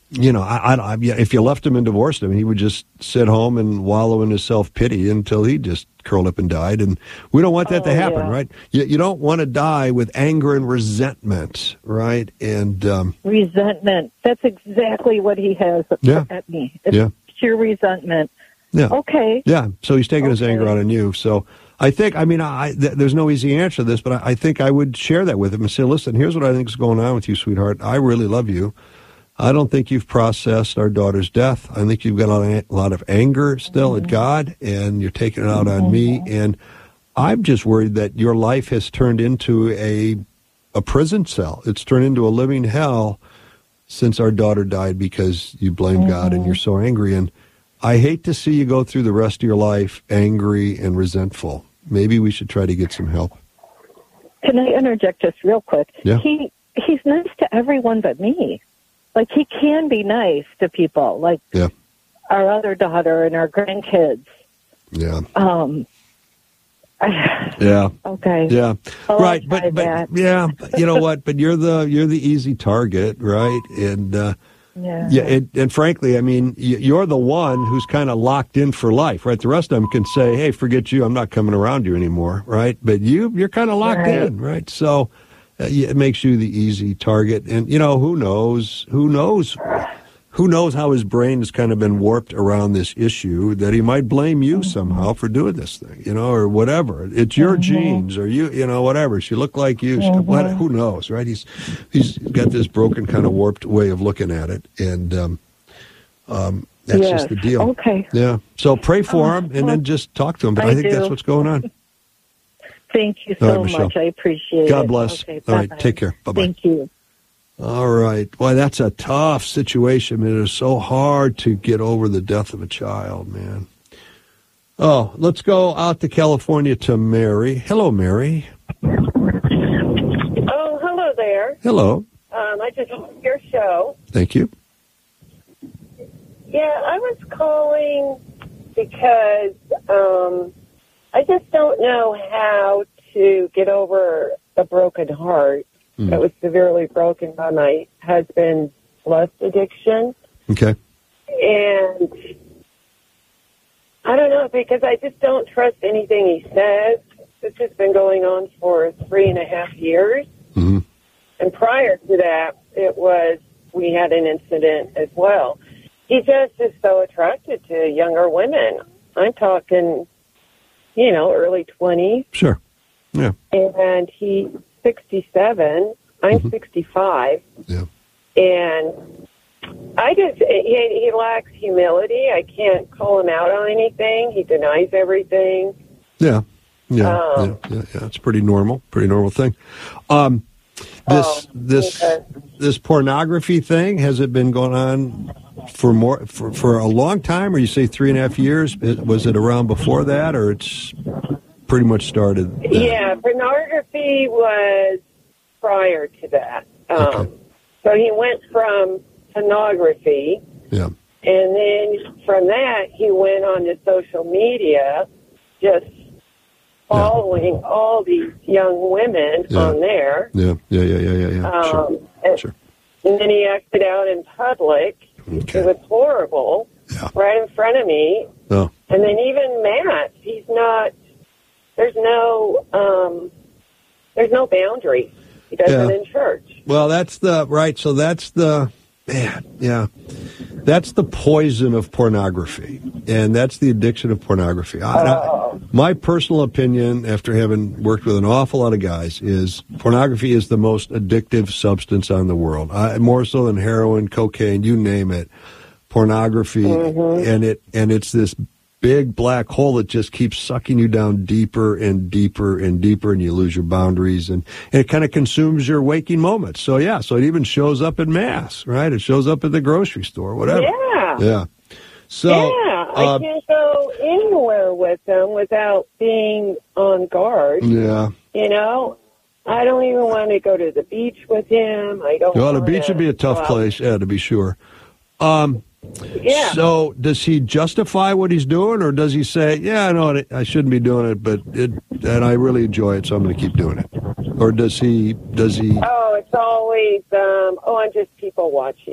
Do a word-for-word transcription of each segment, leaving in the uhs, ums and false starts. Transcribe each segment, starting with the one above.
you know, I, I, if you left him and divorced him, he would just sit home and wallow in his self-pity until he just curled up and died. And we don't want that oh, to happen, yeah. right? You, you don't want to die with anger and resentment, right? And um, resentment. That's exactly what he has yeah. at me. It's yeah. pure resentment. Yeah. Okay. Yeah. So he's taking okay. his anger out on you. So I think, I mean, I, th- there's no easy answer to this, but I, I think I would share that with him and say, listen, here's what I think is going on with you, sweetheart. I really love you. I don't think you've processed our daughter's death. I think you've got a lot of, a lot of anger still mm-hmm. at God, and you're taking it out on mm-hmm. me. And I'm just worried that your life has turned into a a prison cell. It's turned into a living hell since our daughter died because you blame mm-hmm. God and you're so angry. And I hate to see you go through the rest of your life angry and resentful. Maybe we should try to get some help. Can I interject just real quick? Yeah. He he's nice to everyone but me. Like, he can be nice to people, like yeah. our other daughter and our grandkids. Yeah. Um. yeah. Okay. Yeah. I'll right. But but that. yeah. But you know what? But you're the you're the easy target, right? And uh, yeah. Yeah. And, and frankly, I mean, you're the one who's kind of locked in for life, right? The rest of them can say, "Hey, forget you. I'm not coming around you anymore," right? But you you're kind of locked right. in, right? So. Uh, it makes you the easy target. And, you know, who knows, who knows, who knows how his brain has kind of been warped around this issue that he might blame you mm-hmm. somehow for doing this thing, you know, or whatever. It's your mm-hmm. genes or you, you know, whatever. She looked like you. She, mm-hmm. what, who knows, right? He's he's got this broken kind of warped way of looking at it. And um, um, that's yes. just the deal. Okay. Yeah. So pray for him and then just talk to him. But I, I think do. that's what's going on. Thank you so right, much. I appreciate God it. bless. Okay, All right, take care. Bye-bye. Thank you. All right. Boy, that's a tough situation. It is so hard to get over the death of a child, man. Oh, let's go out to California to Mary. Hello, Mary. Oh, hello there. Hello. Um, I just heard your show. Thank you. Yeah, I was calling because... Um, I just don't know how to get over a broken heart mm. that was severely broken by my husband's lust addiction. Okay. And I don't know, because I just don't trust anything he says. This has been going on for three and a half years. Mm-hmm. And prior to that, it was, we had an incident as well. He just is so attracted to younger women. I'm talking... you know, early twenties. Sure. Yeah. And he's sixty-seven. I'm mm-hmm. sixty-five. Yeah. And I just, he, he lacks humility. I can't call him out on anything. He denies everything. Yeah. Yeah. Um, yeah, yeah, yeah. It's pretty normal. Pretty normal thing. Um, this, oh, this, okay. this pornography thing, has it been going on for more for, for a long time, or you say three and a half years? Was it around before that, or it's pretty much started then? Yeah, pornography was prior to that. Um, okay. So he went from pornography, yeah, and then from that he went on to social media, just following yeah. all these young women yeah. on there. Yeah, yeah, yeah, yeah, yeah. yeah. Um, sure. And, sure. and then he acted out in public. Okay. It was horrible, yeah. right in front of me. Oh. And then even Matt, he's not, there's no, um, there's no boundary. He does yeah. it in church. Well, that's the, right, so that's the, man, yeah. That's the poison of pornography, and that's the addiction of pornography. I, Oh. I, my personal opinion, after having worked with an awful lot of guys, is pornography is the most addictive substance on the world. I, more so than heroin, cocaine, you name it. Pornography, Mm-hmm. and it and it's this big black hole that just keeps sucking you down deeper and deeper and deeper, and you lose your boundaries, and, and it kind of consumes your waking moments. So, yeah, so it even shows up in mass, right? It shows up at the grocery store, whatever. Yeah. Yeah. So, yeah, uh, I can't go anywhere with them without being on guard. Yeah. You know, I don't even want to go to the beach with him. I don't Well, the want beach to would be a tough go out. place, yeah, to be sure. Um, Yeah. So does he justify what he's doing, or does he say, yeah, I know it, I shouldn't be doing it, but it, and I really enjoy it, so I'm going to keep doing it? Or does he, does he? Oh, it's always, um, oh, I'm just people watching.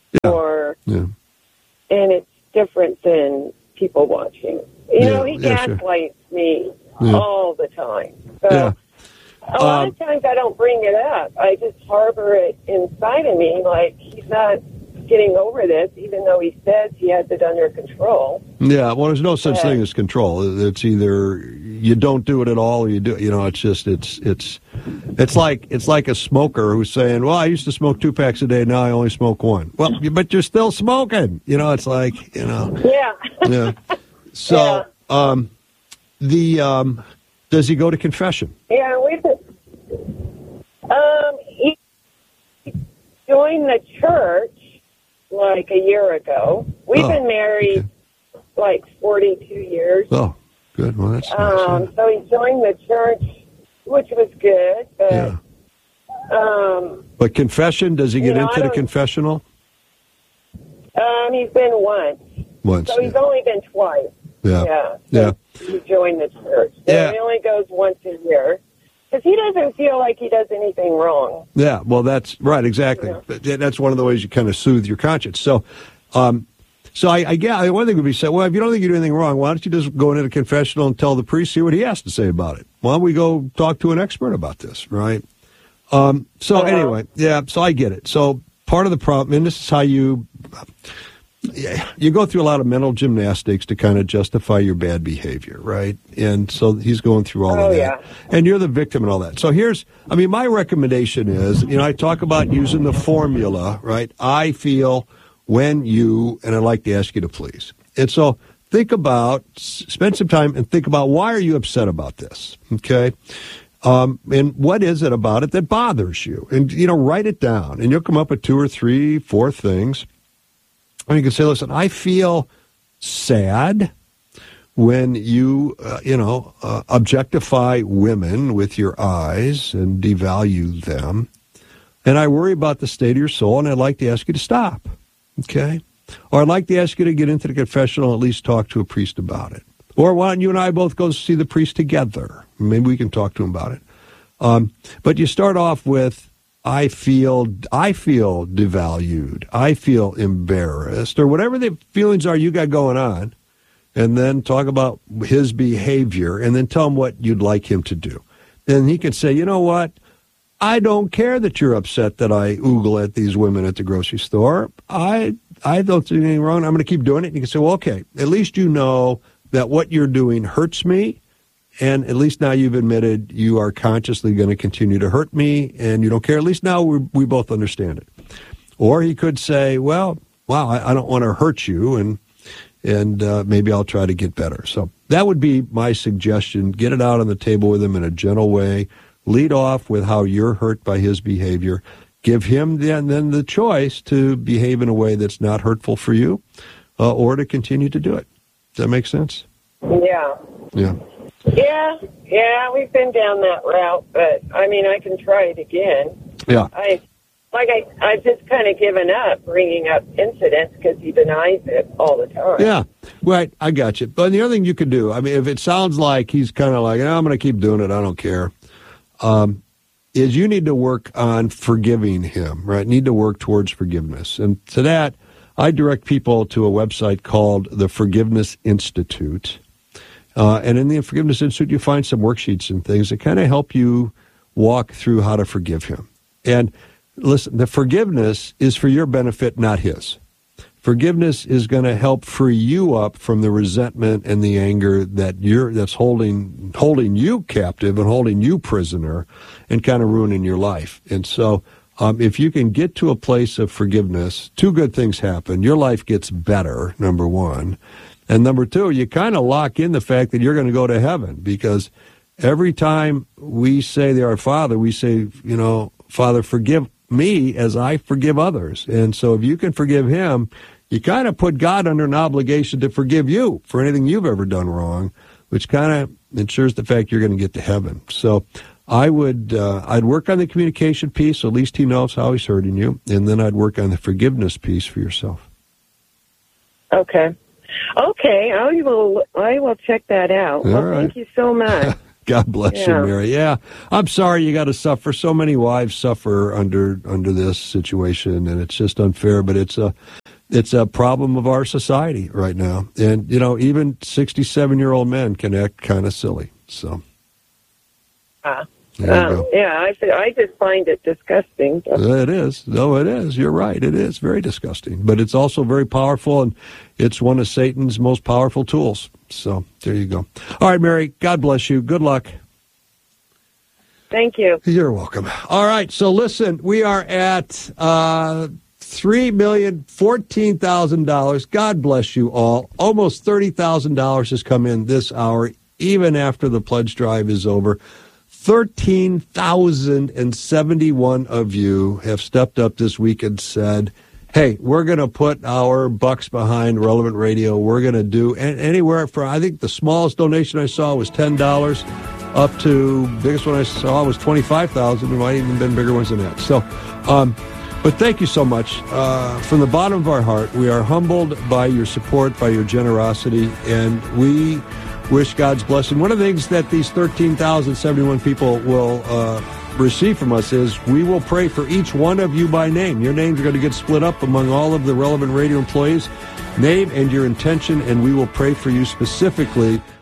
Yeah. or Yeah. and it's different than people watching. You Yeah, know, he yeah, sure. gaslights me Yeah. all the time. So Yeah. a lot Um, of times I don't bring it up. I just harbor it inside of me, like he's not getting over this, even though he says he has it under control. Yeah, well, there's no such Yeah. thing as control. It's either you don't do it at all, or you do. You know, it's just it's it's it's like it's like a smoker who's saying, "Well, I used to smoke two packs a day. Now I only smoke one." Well, you- but you're still smoking. You know, it's like you know. Yeah. Yeah. So, um, the um, does he go to confession? Yeah, we've um he joined the church like a year ago. We've Oh, been married okay. like forty-two years. Oh, good. Well, that's nice. Um, so he joined the church, which was good, but yeah. um, But confession, does he get You know, into I the don't- confessional? um, he's been once. Once. So he's yeah. only been twice. Yeah. Yeah. Yeah. He joined the church. So Yeah. he only goes once a year. Because he doesn't feel like he does anything wrong. Yeah, well, that's right, exactly. Yeah. But that's one of the ways you kind of soothe your conscience. So, um, so I, I get one thing would be said. Well, if you don't think you do anything wrong, why don't you just go into the confessional and tell the priest, see what he has to say about it? Why don't we go talk to an expert about this, right? Um, so Uh-huh. anyway, yeah. So I get it. So part of the problem, and this is how you. Yeah, you go through a lot of mental gymnastics to kind of justify your bad behavior, right? And so he's going through all Oh, of that. yeah. And you're the victim and all that. So here's, I mean, my recommendation is, you know, I talk about using the formula, right? I feel when you, and I'd like to ask you to please. And so think about, s- spend some time and think about why are you upset about this, okay? Um, and what is it about it that bothers you? And, you know, write it down. And you'll come up with two or three, four things. And you can say, listen, I feel sad when you, uh, you know, uh, objectify women with your eyes and devalue them. And I worry about the state of your soul, and I'd like to ask you to stop, okay? Or I'd like to ask you to get into the confessional and at least talk to a priest about it. Or why don't you and I both go see the priest together? Maybe we can talk to him about it. Um, but you start off with, I feel I feel devalued. I feel embarrassed, or whatever the feelings are you got going on, and then talk about his behavior, and then tell him what you'd like him to do. Then he can say, you know what? I don't care that you're upset that I oogle at these women at the grocery store. I I don't do anything wrong. I'm going to keep doing it. And you can say, well, okay, at least you know that what you're doing hurts me. And at least now you've admitted you are consciously going to continue to hurt me, and you don't care. At least now we we both understand it. Or he could say, well, wow, I, I don't want to hurt you, and and uh, maybe I'll try to get better. So that would be my suggestion. Get it out on the table with him in a gentle way. Lead off with how you're hurt by his behavior. Give him then, then the choice to behave in a way that's not hurtful for you, uh, or to continue to do it. Does that make sense? Yeah. Yeah. Yeah, yeah, we've been down that route, but I mean, I can try it again. Yeah. I, like I, I've just kind of given up bringing up incidents because he denies it all the time. Yeah, right. I got you. But the other thing you could do, I mean, if it sounds like he's kind of like, oh, I'm going to keep doing it, I don't care, um, is you need to work on forgiving him, right? Need to work towards forgiveness. And to that, I direct people to a website called the Forgiveness Institute. Uh, and in the Forgiveness Institute, you find some worksheets and things that kind of help you walk through how to forgive him. And listen, the forgiveness is for your benefit, not his. Forgiveness is going to help free you up from the resentment and the anger that you're that's holding holding you captive and holding you prisoner and kind of ruining your life. And so um, if you can get to a place of forgiveness, two good things happen. Your life gets better, number one. And number two, you kind of lock in the fact that you're going to go to heaven, because every time we say to our Father, we say, you know, Father, forgive me as I forgive others. And so if you can forgive him, you kind of put God under an obligation to forgive you for anything you've ever done wrong, which kind of ensures the fact you're going to get to heaven. So I would, uh, I'd work on the communication piece, so at least he knows how he's hurting you, and then I'd work on the forgiveness piece for yourself. Okay. Okay, I will. I will check that out. All well, right. thank you so much. God bless Yeah. you, Mary. Yeah, I'm sorry you got to suffer. So many wives suffer under under this situation, and it's just unfair. But it's a it's a problem of our society right now. And you know, even sixty-seven year old men can act kind of silly. So Uh, there you uh, go. yeah, I I just find it disgusting. It is. No, it is. You're right. It is very disgusting, but it's also very powerful, and it's one of Satan's most powerful tools. So there you go. All right, Mary, God bless you. Good luck. Thank you. You're welcome. All right, so listen, we are at uh, three million fourteen thousand dollars. God bless you all. Almost thirty thousand dollars has come in this hour, even after the pledge drive is over. thirteen thousand seventy-one of you have stepped up this week and said, hey, we're going to put our bucks behind Relevant Radio. We're going to do anywhere from, I think the smallest donation I saw was ten dollars up to, biggest one I saw was twenty-five thousand dollars. There might even been bigger ones than that. So, um, but thank you so much. Uh, from the bottom of our heart, we are humbled by your support, by your generosity, and we wish God's blessing. One of the things that these thirteen thousand seventy-one people will uh, receive from us is we will pray for each one of you by name. Your names are going to get split up among all of the Relevant Radio employees, name and your intention, and we will pray for you specifically